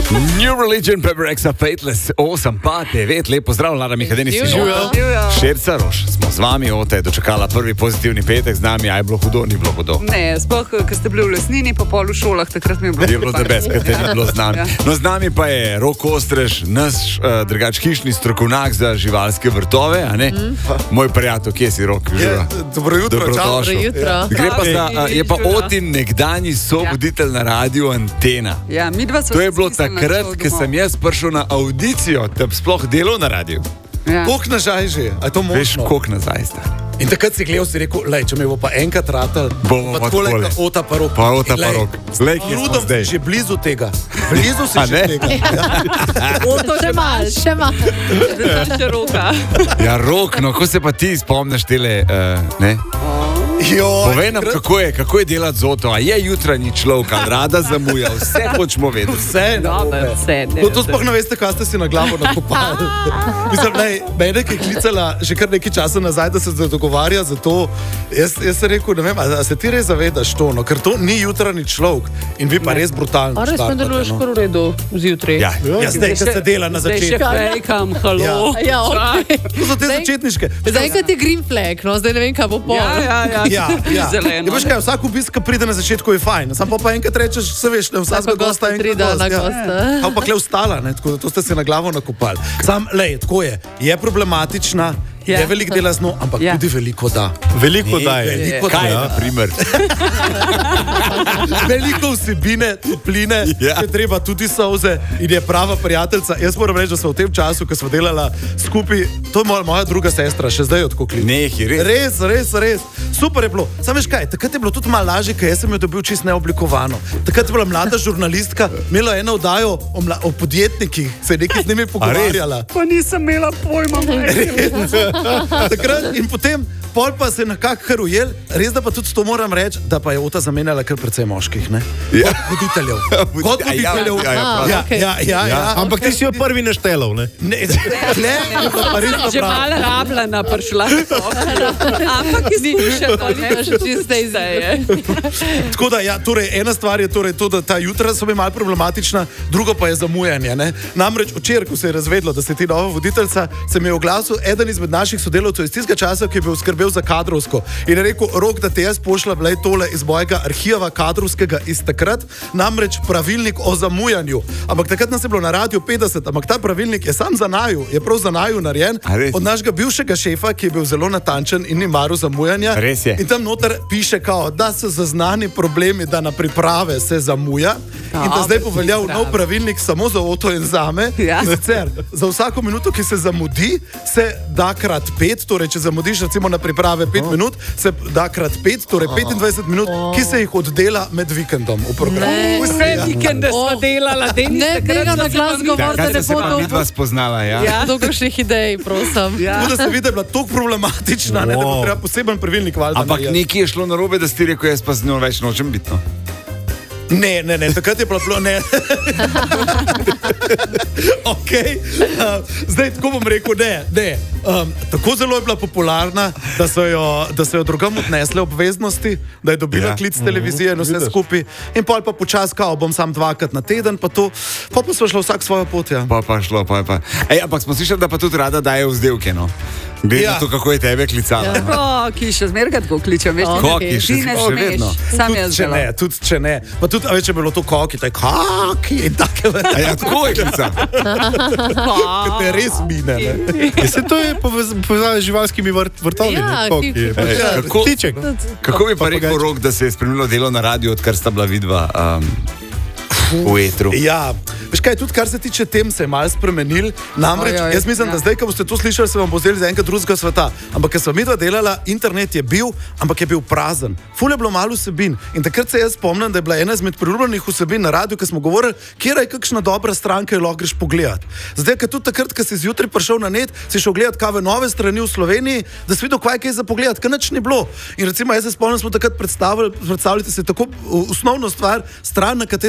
New Religion, Pepper X, Fateless, 8 pa 9, lepo zdrav, Lara Mihadeni si Živjo. Šerca Roš, smo z vami, Ota je dočakala prvi pozitivni petek z nami, a je bilo hudo, ni bilo hudo. Ne, sploh, ko ste bili v lesnini, pa pol v šolah, takrat mi je bilo. Je bilo debes, ker te ni bilo z nami. No, z nami pa je Rok Ostrež, naš drugač hišni strokovnjak za živalske vrtove, a ne? Moj prijatelj, kje si, Rok? Dobro jutro, čau. Dobro jutro. Gre pa za, je pa Otin nekdanji sovoditelj na radiju Antena. Ja, midva sva To je se bilo smiselna takrat, šel ko domov. sem jaz prišel na audicijo, da bi sploh delal na radiju. Ja. Koliko nazaj že? A je to možno? Veš, koliko nazaj sta. In takrat si gledal, si rekel, lej, če me bo pa enkrat ratal, Bomo pa takole, takole. ka Ota pa Rok. Pa Ota In pa glej, Rok. Glej, kje smo Rudom zdaj. si že blizu tega. Blizu si A že ne? tega. Ja. Še mal. Še roka. Ja, Rok, no, ko se pa ti spomniš tele, ne? Joj, Povej nam, kako je delati z Oto, a je jutranji človek, ali rada zamuja, vse hočemo vedeti. Vse narobe. To sploh ne veste, kaj ste si na glavo nakopali. Mislim, lej, mene, ki je klicala že kar nekaj časa nazaj, da se dogovarja za to, jaz sem rekel, ne vem, a se ti res zavedaš to, no, ker to ni jutranji človek in vi pa res brutalno A res me deluješ kar v redu zjutraj. Ja, Ja, zdaj, ko se dela na Zdaj še začetku. fejkam, halo. Ja, okay. To so te Zdaj- začetniške. Zaenkrat je green flag, no, zdaj ne vem, kaj bo pol. Ja, ja. Zeleno. Ja, veš kaj, vsak obisk, ki pride na začetku, je fajn. Sam pa enkrat rečeš, se veš, ne vsakega Vsakega gosta gosta enkrat pride na gost, gosta. Ja. Pa kle vstala, ne, tako da to ste se na glavo nakopali. Sam, lej, tako je problematična, Ja. je veliko dela z njo, ampak Ja. tudi veliko da. Veliko Ne, daje. veliko Kaj, da. na primer? Veliko vsebine, topline, Ja. je treba tudi solze in je prava prijateljica. Jaz moram reči, da smo v tem času, ko smo delala skupaj, to je moja druga sestra, še zdaj odkokli. Nehi, res. Res. Super je bilo. Sam veš kaj, takrat je bilo tudi malo lažje, ker jaz sem jo dobil čisto neoblikovano. Takrat je bila mlada žurnalistka, imela eno oddajo o podjetnikih, se je nekaj z njimi pogovarjala. Pa nisem imela pojma. Takrat in potem, pol pa se je nekako kar ujel, res da pa tudi to moram reči, da pa je Ota zamenjala kar precej moških, ne? Ja. Kot voditeljev. Kot Ja, ja, voditeljev. ja, ja, Ja, okej. ja. Ampak ti si jo prvi naštelal, ne? Ne, pa res Že prav. malo rabljena prišla. Ampak izkušnja to ne. Še čiste izdeje. Tako da, ja, torej, ena stvar je torej to, da ta jutra so mi malo problematična, drugo pa je zamujanje. Ne? Namreč včeraj, ko se je razvedlo, da si ti nova voditeljica, se mi je oglasil eden izmed naših sodelavcev iz tistega časa, ki je bil skrbel za kadrovsko. In je rekel, Rok, da te jaz pošljem le tole iz mojega arhiva kadrovskega iz takrat, namreč pravilnik o zamujanju. Ampak takrat nas je bilo na radiju 50, ampak ta pravilnik je sam za naju, je prav za naju narejen A res? od našega bivšega šefa, ki je bil zelo natančen in ni maru zamujanja. Res je. In tam noter piše, kao, da so zaznani problemi, da na priprave se zamuja. In da zdaj bo veljal nov pravilnik samo za Oto in zame. Ja. In sicer, za vsako minuto, ki se zamudi, se da krat 5, torej če zamudiš recimo na priprave 5 minut, se da krat 5, torej 25 minut, ki se jih oddela med vikendom v programu. Vse vikende smo delala, Ne, tega na glas Ja, govorite, kaj da ste se pa ne midva bo spoznala, ja? Ja. dolgošnih idej, prosim. Tako da se vidi, da je bila tako problematična, ne, da bo treba poseben pravilnik valjda Ampak narediti. nekaj je šlo narobe, da si ti rekel, jaz pa z njo več nočem biti. No. Ne, takrat je bilo ne. Okay. Zdaj, tako bom rekel, ne. Tako zelo je bila popularna, da so jo drugam odnesle obveznosti, da je dobila Ja. klic televizije in vse skupaj. In pol pa počasi, kao, bom sam 2krat na teden, pa to, pa smo šli vsak svojo pot. Ja. Pa šlo, pa. Ej, ampak smo slišali, da pa tudi rada daje vzdevke, no. Glede Ja. na to, kako je tebe klicala. No. O, ki še zmeraj tako kličem, veš, Koki, še ti ne še vedno. smeš. Sam Tudi jaz če ne, tudi če ne. Pa tudi, a več je bilo to koki, tako koki in take A ja, tako je klicala. ki te res mine. Ne? Ja, se to je povezano z živalskimi vrtovi. Ja, ne? Koki. ki- Ej, kako- Ptiček. Kako bi pa rekel Rok, da se je spremenilo delo na radiju, odkar sta bila vidva v etru? Ja, veš kaj, tudi kar se tiče tem, se je malo spremenil. Namreč, Ojoj, jaz mislim, da ja. zdaj, ko boste to slišali, se vam bo zdelo za enega drugega sveta. Ampak, ker smo mi dva delala, internet je bil, ampak je bil prazen. Ful je bilo malo vsebin. In takrat se jaz spomnim, da je bila ena izmed priljubljenih vsebin na radiju, ko smo govorili, kje je kakšna dobra stran, ki jo lahko greš pogledat. Zdaj, ker tudi takrat, ko si zjutraj prišel na net, si šel gledat kave nove strani v Sloveniji, da si videl, kaj je za pogledat, ker nič ni bilo. In recimo, jaz se spomnim, smo takrat predstavljali si tako osnovno stvar, stran, na katero greš lahko.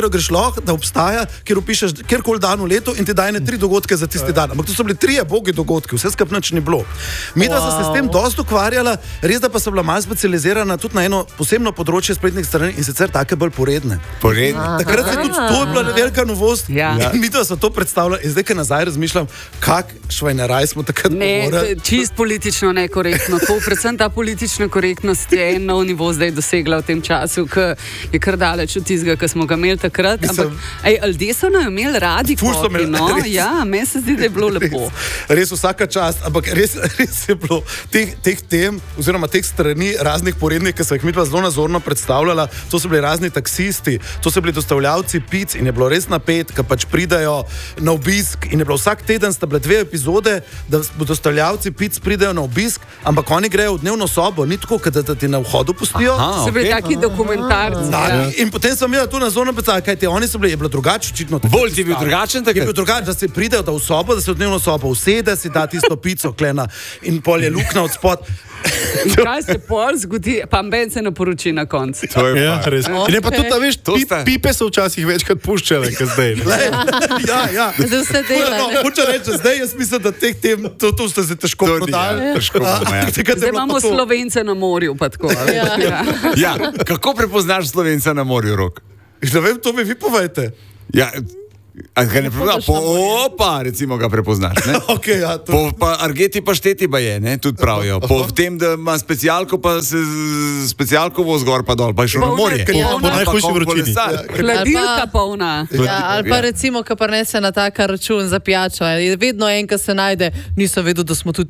sploh, da obstaja, kjer upišeš kjerkoli dan v letu in ti daje 3 dogodke za tisti dan. Ampak to so bili 3 bogi dogodki, vse skupaj nič ni bilo. Mi da so se s tem dosti ukvarjala, res da pa so bila malo specializirana tudi na eno posebno področje spletnih strani in sicer take bolj poredne. Takrat je tudi to je bila velika novost. Ja. In mi da so to predstavljali in zdaj, kaj nazaj razmišljam, kak švajneraj smo takrat govorili. Čist politično nekorektno. To, predvsem ta politična korektnost je en nov nivo zdaj dosegla v tem času, ki je kar daleč od tistega, ki smo ga imeli takrat. Ampak, ljudje so nam imeli radi kopi, no? Ja, meni se zdi, da je bilo lepo. Res vsaka čast, ampak res je bilo teh tem, oziroma teh strani raznih porednih, ki so jih mi pa zelo nazorno predstavljala, to so bili razni taksisti, to so bili dostavljavci pic in je bilo res napet, ki pač pridajo na obisk in je bilo vsak teden sta bile 2 epizode, da dostavljavci pic pridajo na obisk, ampak oni grejo v dnevno sobo, ni tako, da ti na vhodu pustijo. So bili taki dokumentarci. In potem sem imela tu nazorno predstavljala, kaj oni so bili, je bilo drugače očitno. Bolj ti je bil drugačen takrat? Je bil drugačen, da se pridejo v sobo, da se v dnevno sobo usede, si da tisto pico klena in pol je luknja od spod. In kaj se pol zgodi, pa mben se naporoči na koncu. To je Ja, res. In je pa tudi, da veš, pipe so včasih večkrat puščale, kot zdaj. Ja. Zdaj vse dela. Hoče reči, zdaj jaz mislim, da teh tem, to ste se težko prodali. Zdaj imamo Slovence na morju, pa tako. Ja, kako prepoznaš Slovenca na morju, Rok? Ne vem, to mi vi povejte. Ja, a ga ne prepoznaš? Po opa, recimo, ga prepoznaš, ne? Okay, ja, to... Po pa Argeti pa Šteti ba je, ne? Tudi pravijo. Po tem, da ima specialko, pa se specialko voz gor pa dol, pa je šel na morje. Po najhujši vročini. Hladilka polna. Ja, ali pa recimo, ko prinese na taka račun za pijačo, je vedno en, ki se najde, nisem vedel, da smo tudi